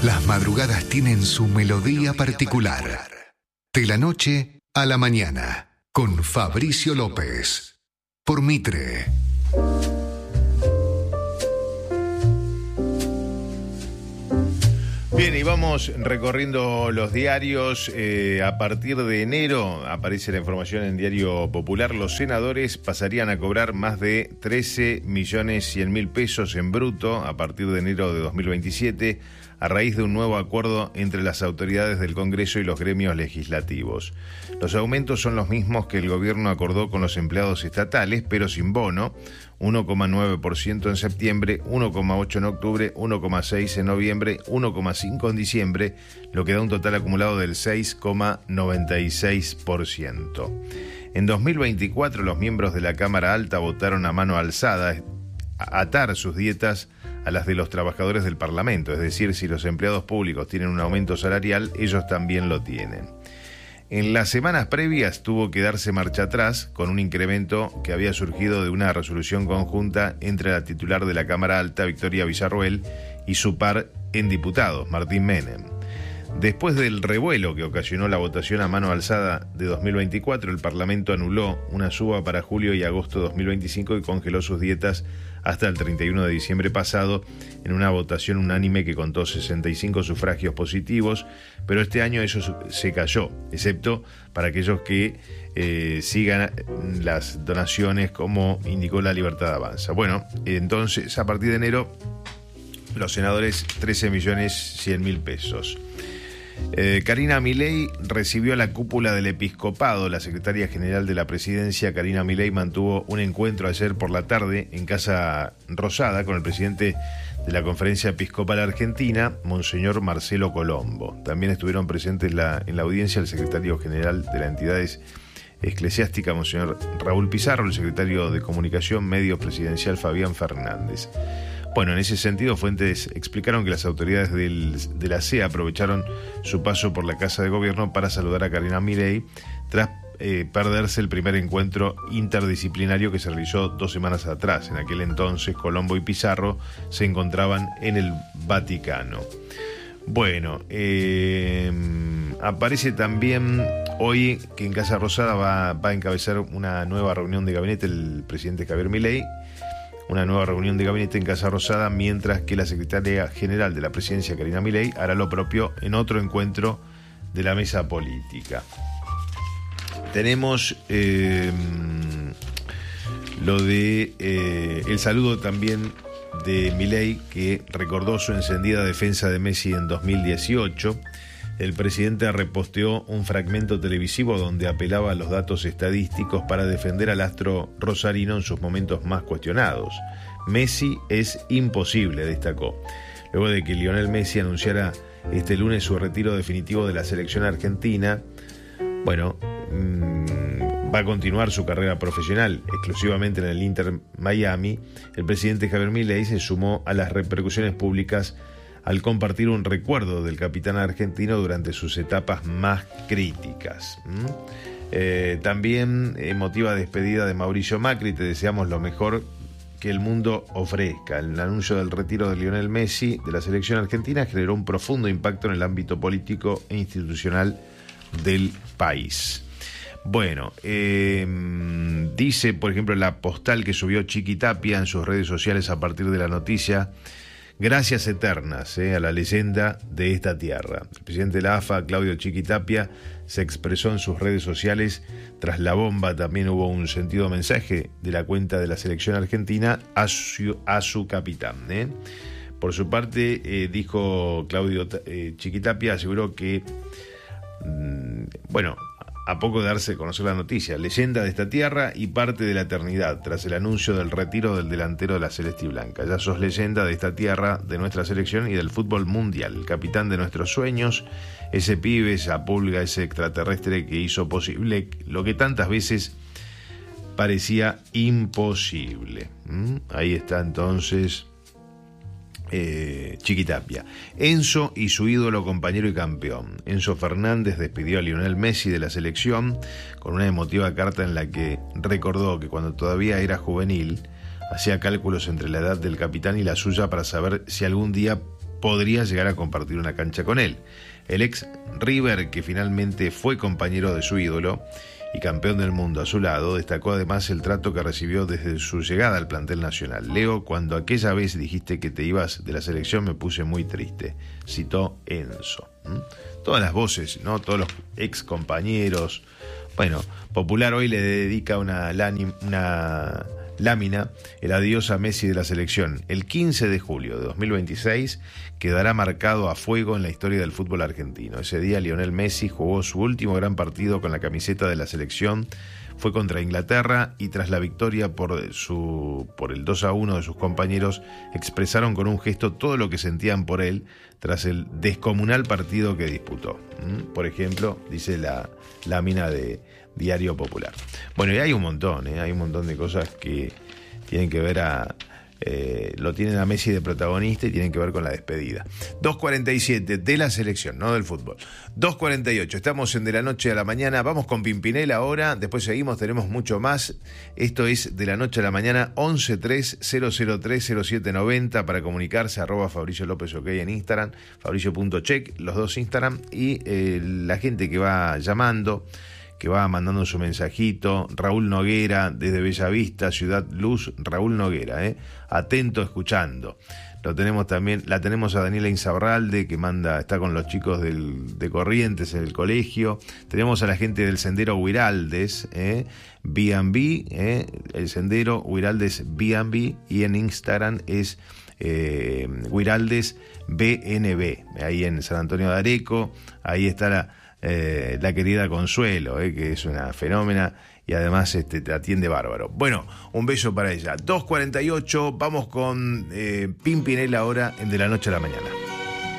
Las madrugadas tienen su melodía particular. De la noche a la mañana, con Fabricio López. Por Mitre. Bien, y vamos recorriendo los diarios. A partir de enero, aparece la información en Diario Popular, los senadores pasarían a cobrar más de 13.100.000 pesos en bruto a partir de enero de 2027, a raíz de un nuevo acuerdo entre las autoridades del Congreso y los gremios legislativos. Los aumentos son los mismos que el gobierno acordó con los empleados estatales, pero sin bono: 1,9% en septiembre, 1,8% en octubre, 1,6% en noviembre, 1,5% en diciembre, lo que da un total acumulado del 6,96%. En 2024, los miembros de la Cámara Alta votaron a mano alzada atar sus dietas a las de los trabajadores del Parlamento, es decir, si los empleados públicos tienen un aumento salarial, ellos también lo tienen. En las semanas previas tuvo que darse marcha atrás con un incremento que había surgido de una resolución conjunta entre la titular de la Cámara Alta, Victoria Villarroel, y su par en diputados, Martín Menem. Después del revuelo que ocasionó la votación a mano alzada de 2024, el Parlamento anuló una suba para julio y agosto de 2025 y congeló sus dietas hasta el 31 de diciembre pasado en una votación unánime que contó 65 sufragios positivos, pero este año eso se cayó, excepto para aquellos que sigan las donaciones, como indicó La Libertad Avanza. Bueno, entonces a partir de enero los senadores 13.100.000 pesos. Karina Milei recibió a la cúpula del episcopado. La secretaria general de la presidencia, Karina Milei, mantuvo un encuentro ayer por la tarde en Casa Rosada con el presidente de la Conferencia Episcopal Argentina, Monseñor Marcelo Colombo. También estuvieron presentes en la audiencia el secretario general de las entidades eclesiásticas, Monseñor Raúl Pizarro, el secretario de Comunicación Medios Presidencial, Fabián Fernández. Bueno, en ese sentido, fuentes explicaron que las autoridades de la CEA aprovecharon su paso por la Casa de Gobierno para saludar a Karina Milei tras perderse el primer encuentro interdisciplinario que se realizó 2 semanas atrás. En aquel entonces, Colombo y Pizarro se encontraban en el Vaticano. Bueno, aparece también hoy que en Casa Rosada va a encabezar una nueva reunión de gabinete el presidente Javier Milei. Una nueva reunión de gabinete en Casa Rosada, mientras que la secretaria general de la presidencia, Karina Milei, hará lo propio en otro encuentro de la mesa política. Tenemos lo de el saludo también de Milei, que recordó su encendida defensa de Messi en 2018. El presidente reposteó un fragmento televisivo donde apelaba a los datos estadísticos para defender al astro rosarino en sus momentos más cuestionados. Messi es imposible, destacó. Luego de que Lionel Messi anunciara este lunes su retiro definitivo de la selección argentina, bueno, va a continuar su carrera profesional exclusivamente en el Inter Miami. El presidente Javier Milei se sumó a las repercusiones públicas al compartir un recuerdo del capitán argentino durante sus etapas más críticas. También emotiva despedida de Mauricio Macri: te deseamos lo mejor que el mundo ofrezca. El anuncio del retiro de Lionel Messi de la selección argentina generó un profundo impacto en el ámbito político e institucional del país. Bueno, dice, por ejemplo, la postal que subió Chiqui Tapia en sus redes sociales a partir de la noticia: gracias eternas a la leyenda de esta tierra. El presidente de la AFA, Claudio Chiqui Tapia, se expresó en sus redes sociales tras la bomba. También hubo un sentido mensaje de la cuenta de la selección argentina a su capitán. Por su parte, dijo Claudio Chiqui Tapia, aseguró que, a poco de darse a conocer la noticia, leyenda de esta tierra y parte de la eternidad, tras el anuncio del retiro del delantero de la Celeste y Blanca. Ya sos leyenda de esta tierra, de nuestra selección y del fútbol mundial, el capitán de nuestros sueños, ese pibe, esa pulga, ese extraterrestre que hizo posible lo que tantas veces parecía imposible. Ahí está entonces Chiqui Tapia. Enzo y su ídolo, compañero y campeón. Enzo Fernández despidió a Lionel Messi de la selección con una emotiva carta en la que recordó que cuando todavía era juvenil hacía cálculos entre la edad del capitán y la suya para saber si algún día podría llegar a compartir una cancha con él. El ex River, que finalmente fue compañero de su ídolo y campeón del mundo a su lado, destacó además el trato que recibió desde su llegada al plantel nacional. Leo, cuando aquella vez dijiste que te ibas de la selección me puse muy triste, citó Enzo. Todas las voces, ¿no? Todos los ex compañeros. Bueno, Popular hoy le dedica una lámina, el adiós a Messi de la selección. El 15 de julio de 2026 quedará marcado a fuego en la historia del fútbol argentino. Ese día Lionel Messi jugó su último gran partido con la camiseta de la selección. Fue contra Inglaterra y tras la victoria por el 2-1 de sus compañeros, expresaron con un gesto todo lo que sentían por él tras el descomunal partido que disputó. Por ejemplo, dice la lámina de Diario Popular. Bueno, y hay un montón de cosas que tienen que ver lo tienen a Messi de protagonista y tienen que ver con la despedida. 2:47 de la selección, no del fútbol. 2:48, estamos en De la Noche a la Mañana. Vamos con Pimpinela ahora, después seguimos, tenemos mucho más. Esto es De la Noche a la Mañana, 1130030790 para comunicarse, @Fabricio López OK en Instagram, Fabricio.check, los dos Instagram, y la gente que va llamando, que va mandando su mensajito. Raúl Noguera desde Bellavista, Ciudad Luz. Raúl Noguera, atento, escuchando. La tenemos a Daniela Insaurralde, que está con los chicos de Corrientes en el colegio. Tenemos a la gente del Sendero Huiraldes, B&B, el Sendero Huiraldes B&B, y en Instagram es Huiraldes BNB, ahí en San Antonio de Areco. Ahí está la querida Consuelo, que es una fenómena y además te atiende bárbaro. Bueno, un beso para ella. 2:48, vamos con Pimpinela ahora en De la Noche a la Mañana.